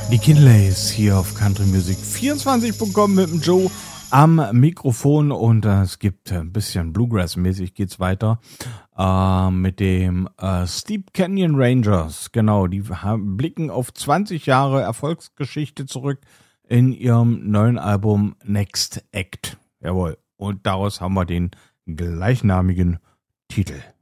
Die Kinleys hier auf Country Music 24.com mit dem Joe am Mikrofon und es gibt ein bisschen Bluegrass-mäßig geht's weiter mit dem Steep Canyon Rangers. Genau, die blicken auf 20 Jahre Erfolgsgeschichte zurück in ihrem neuen Album Next Act. Jawohl, und daraus haben wir den gleichnamigen Titel.